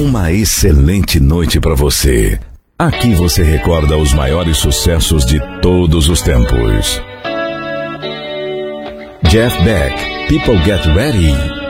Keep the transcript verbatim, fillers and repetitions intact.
Uma excelente noite para você. Aqui você recorda os maiores sucessos de todos os tempos. Jeff Beck, People Get Ready.